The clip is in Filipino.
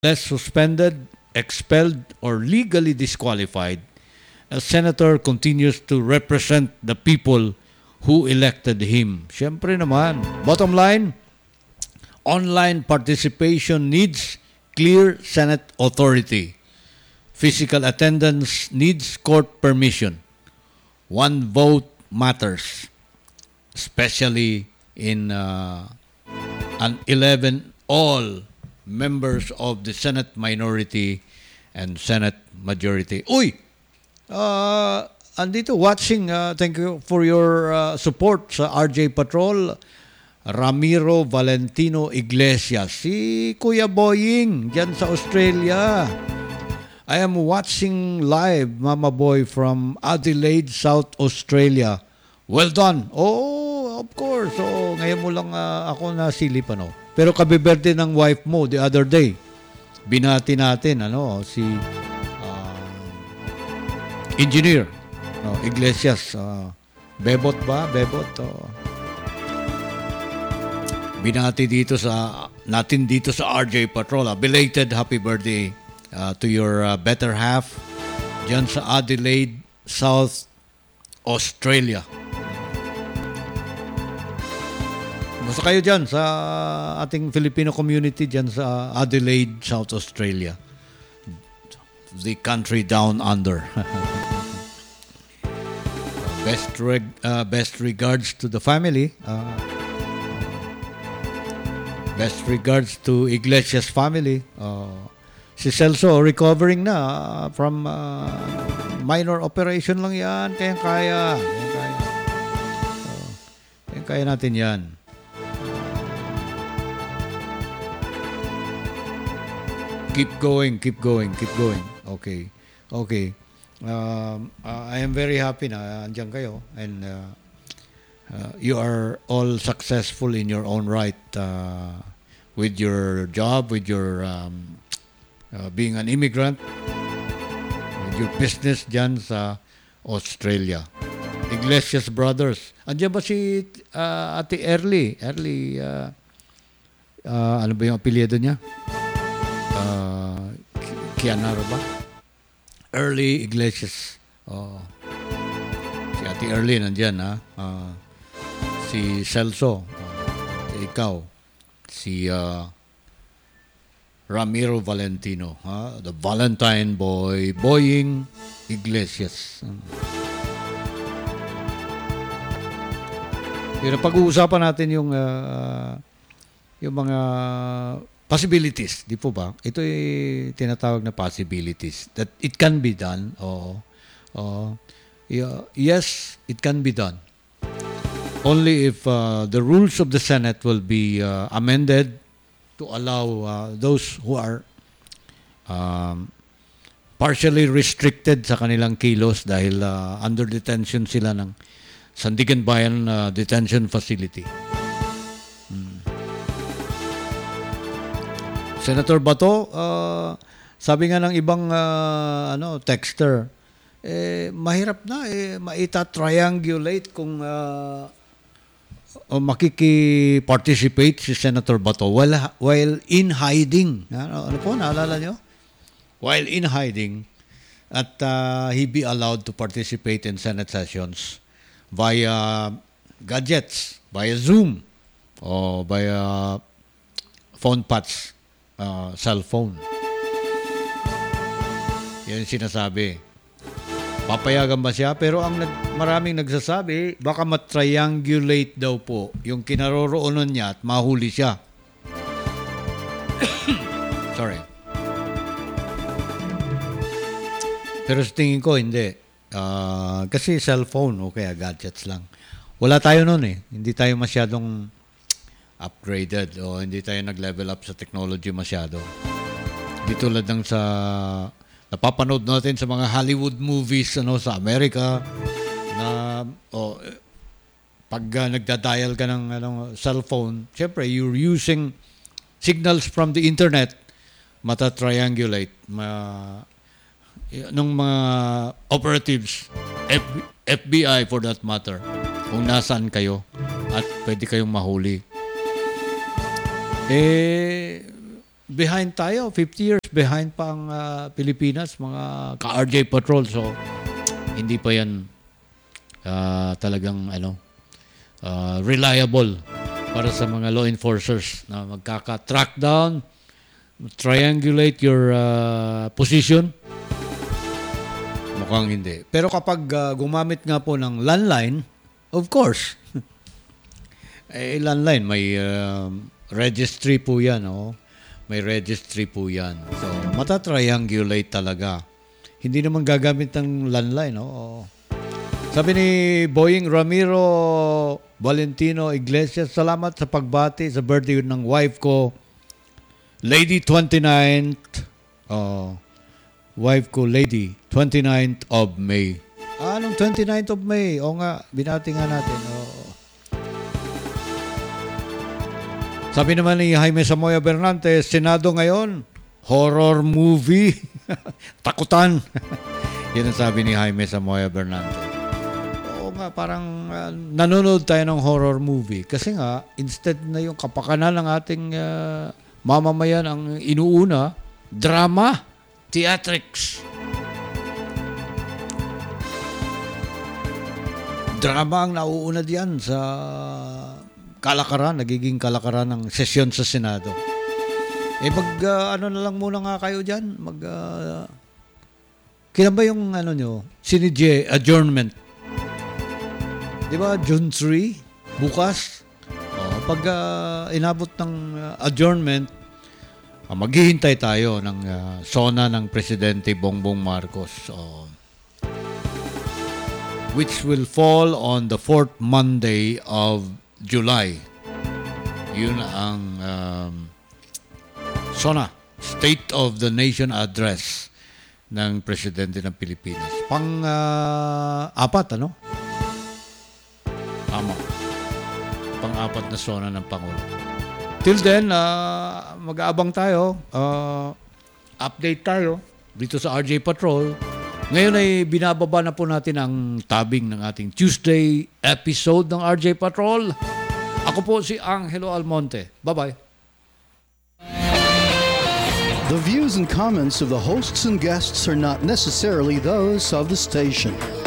Unless suspended, expelled, or legally disqualified, a senator continues to represent the people who elected him. Siyempre naman, bottom line, online participation needs clear Senate authority. Physical attendance needs court permission. One vote matters, especially in an 11 all members of the Senate minority and Senate majority. Uy! Andito watching, thank you for your support sa RJ Patrol. Ramiro Valentino Iglesias, si Kuya Boying dyan sa Australia. I am watching live, Mama Boy, from Adelaide, South Australia. Well done. Oh, of course. Oh, ngayon mo lang ako nasilip, ano. Pero kabiberte ng wife mo the other day. Binati natin, si engineer Iglesias. Bebot ba? Bebot. Binati natin dito sa RJ Patrol. Belated happy birthday to your better half dyan sa Adelaide, South Australia. Basta kayo dyan sa ating Filipino community dyan sa Adelaide, South Australia. The country down under. Best regards to the family. Best regards to Iglesias family. Si Celso recovering na from minor operation lang yan. Kaya kaya natin yan. Keep going. Okay. I am very happy na andyan kayo and you are all successful in your own right with your job, with your being an immigrant, with your business dyan sa Australia. Iglesias Brothers. Andiyan ba si Ate Early? Ano ba yung apelyido niya? Kianaro ba? Early Iglesias. Si Ate Early nandyan, ha? Si Celso. Ikaw. Si Ramiro Valentino. The Valentine Boy. Boying Iglesias. Pag-uusapan natin yung mga possibilities, di po ba? Ito ay tinatawag na possibilities. That it can be done. Yes, it can be done. Only if the rules of the Senate will be amended to allow those who are partially restricted sa kanilang kilos dahil under detention sila ng Sandigan Bayan Detention Facility. Senator Bato, sabi nga ng ibang texter, mahirap na maita-triangulate kung makiki-participate si Senator Bato while in hiding. Ano po, naalala nyo? While in hiding at he be allowed to participate in Senate sessions via gadgets, via Zoom, o via phone pads. Cellphone. Yan sinasabi. Papayagan ba siya? Pero maraming nagsasabi, baka matriangulate daw po yung kinaroroonan niya at mahuli siya. Sorry. Pero sa tingin ko, hindi. Kasi cellphone o kaya gadgets lang. Wala tayo nun eh. Hindi tayo masyadong upgraded o hindi tayo nag-level up sa technology masyado. Di tulad ng sa napapanood natin sa mga Hollywood movies sa Amerika na pag nagda-dial ka ng cellphone, syempre you're using signals from the internet, mata-triangulate ng mga operatives, FBI for that matter, kung nasaan kayo at pwede kayong mahuli. behind tayo, 50 years behind pa ang Pilipinas, mga ka-RJ Patrol. So, hindi pa yan talagang reliable para sa mga law enforcers na magkaka-track down, triangulate your position. Mukhang hindi. Pero kapag gumamit nga po ng landline, of course, landline, may registry po yan, oh. May registry po yan. So, matatriangulate talaga. Hindi naman gagamit ng landline, oh. Sabi ni Boying Ramiro Valentino Iglesias, salamat sa pagbati sa birthday ng wife ko, Lady 29th. Wife ko, Lady 29th of May. Anong 29th of May? O nga, binati nga natin. Sabi naman ni Jaime Samoya Bernante, Senado ngayon, horror movie. Takutan. Yan ang sabi ni Jaime Samoya Bernante. Oo nga, parang nanonood tayo ng horror movie. Kasi nga, instead na yung kapakanan ng ating mamamayan ang inuuna, drama, theatrics. Drama ang nauuna diyan sa nagiging kalakaran ng sesyon sa Senado. Na lang muna nga kayo diyan, kailan ba yung nyo, sinidye, adjournment? Di ba, June 3, bukas? Pag inabot ng adjournment, maghihintay tayo ng SONA ng Presidente Bongbong Marcos. Which will fall on the 4th Monday of July. Yun ang SONA, State of the Nation Address ng Presidente ng Pilipinas. Pang-apat, Tama. Pang-apat na SONA ng Pangulo. Till then, mag-aabang tayo. Update tayo dito sa RJ Patrol. Ngayon ay binababa na po natin ang tabing ng ating Tuesday episode ng RJ Patrol. Ako po si Angelo Almonte. Bye-bye. The views and comments of the hosts and guests are not necessarily those of the station.